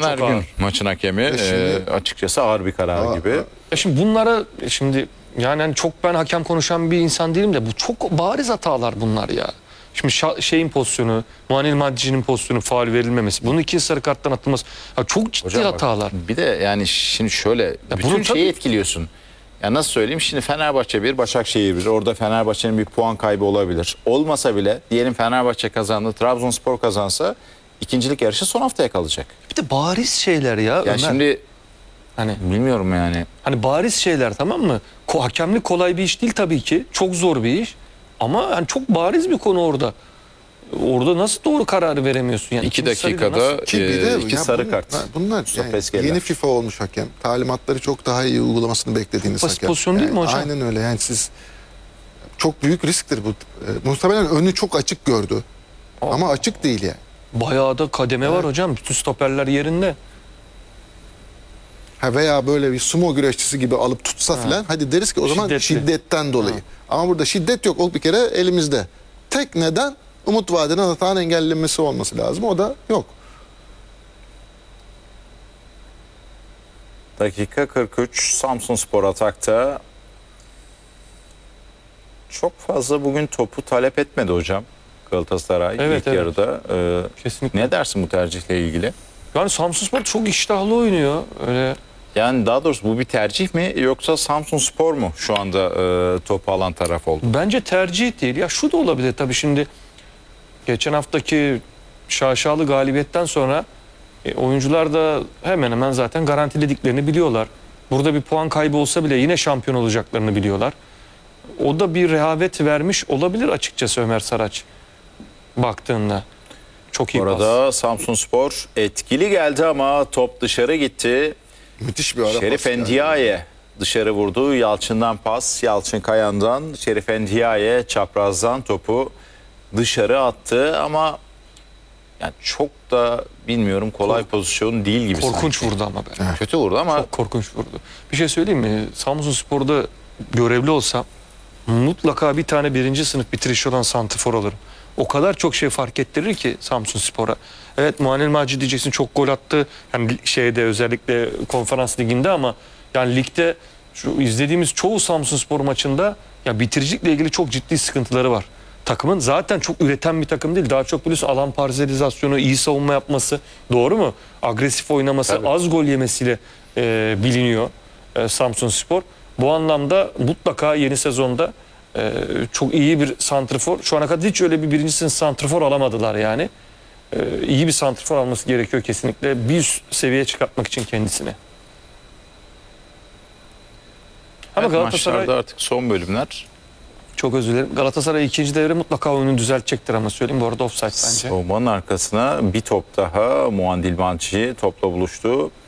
Caner çok Gün ağır. maçın hakemi. Açıkçası ağır bir karar gibi. Şimdi bunlara yani hani çok ben hakem konuşan bir insan değilim de bu çok bariz hatalar bunlar ya. Şimdi şeyin pozisyonu, Muanil Madici'nin pozisyonu faul verilmemesi. Bunun ikinci sarı karttan atılması. Ya çok ciddi Hocam bak, hatalar. bir de yani şimdi şöyle bütün bunun şeyi etkiliyorsun. Ya nasıl söyleyeyim, şimdi Fenerbahçe 1, Başakşehir 1. Orada Fenerbahçe'nin bir puan kaybı olabilir. Olmasa bile diyelim Fenerbahçe kazandı, Trabzonspor kazansa ikincilik yarışı son haftaya kalacak. Bir de bariz şeyler ya Ömer. Şimdi hani bilmiyorum yani. Hani bariz şeyler, tamam mı? Hakemlik kolay bir iş değil tabii ki. Çok zor bir iş. Ama yani çok bariz bir konu orada. Orada nasıl doğru kararı veremiyorsun? Yani 2 ikinci sarıyla dakikada nasıl- Ki bir de iki ya sarı kart. Bunlar Mustafa yani Eskeler. yeni FIFA olmuş hakem. Talimatları çok daha iyi uygulamasını beklediğiniz Çok basit hakem. pozisyon değil mi hocam? Aynen öyle. Yani siz çok büyük risktir bu. Muhtemelen önü çok açık gördü. Ama açık değil yani. Bayağı da kademe var hocam. Bütün stoperler yerinde. Veya böyle bir sumo güreşçisi gibi alıp tutsa filan, hadi deriz ki o zaman Şiddetli. şiddetten dolayı. Ama burada şiddet yok. O bir kere elimizde. Tek neden umut vadeden hatanın engellenmesi olması lazım. O da yok. Dakika 43, Samsunspor atakta. Çok fazla bugün topu talep etmedi hocam Galatasaray Evet, ilk evet. yarıda. Kesinlikle. Ne dersin bu tercihle ilgili? Yani Samsunspor çok iştahlı oynuyor. Öyle Yani daha doğrusu bu bir tercih mi yoksa Samsunspor mu şu anda topu alan taraf oldu? bence tercih değil. Ya şu da olabilir tabii, şimdi geçen haftaki şaşalı galibiyetten sonra oyuncular da hemen hemen zaten garantilediklerini biliyorlar. Burada bir puan kaybı olsa bile yine şampiyon olacaklarını biliyorlar. O da bir rehavet vermiş olabilir açıkçası Ömer Saraç baktığında. Çok iyi pas. Orada Samsunspor etkili geldi ama top dışarı gitti. Müthiş bir ara Şerif pas yani. Endiaye dışarı vurdu. Yalçın'dan pas, Yalçın Kayan'dan Şerif Endiaye çaprazdan topu dışarı attı ama yani çok da bilmiyorum kolay pozisyon değil gibi. Korkunç sanki. vurdu ama be. Kötü vurdu ama Çok korkunç vurdu. Bir şey söyleyeyim mi? Samsunspor'da görevli olsam mutlaka bir tane birinci sınıf bitirişi olan santrfor alırım. O kadar çok şey fark ettirir ki Samsunspor'a. Evet, Muanil Macide diyeceksin, çok gol attı. Yani şeyde, özellikle konferans liginde, ama yani ligde şu izlediğimiz çoğu Samsunspor maçında ya bitiricilikle ilgili çok ciddi sıkıntıları var. Takımın zaten çok üreten bir takım değil. Daha çok biliyorsun alan parzelizasyonu, iyi savunma yapması, doğru mu? Agresif oynaması, Tabii. az gol yemesiyle biliniyor Samsunspor. Bu anlamda mutlaka yeni sezonda çok iyi bir santrfor. Şu ana kadar hiç öyle bir birinci sınıf santrfor alamadılar yani. İyi bir santrfor alması gerekiyor kesinlikle. Bir üst seviyeye çıkartmak için kendisini. Ama evet, Galatasaray, maçlarda artık son bölümler. çok özür dilerim, Galatasaray ikinci devre mutlaka oyunu düzeltecektir ama söyleyeyim. Bu arada offside bence. Savunmanın arkasına bir top daha Muandil Mançi topla buluştu.